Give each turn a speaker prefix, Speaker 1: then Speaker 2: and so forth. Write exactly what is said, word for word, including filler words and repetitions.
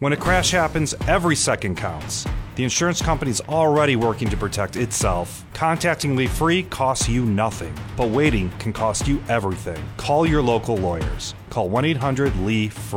Speaker 1: When a crash happens, every second counts. The insurance company's already working to protect itself. Contacting Lee Free costs you nothing, but waiting can cost you everything. Call your local lawyers. Call one eight hundred L E E F R E E.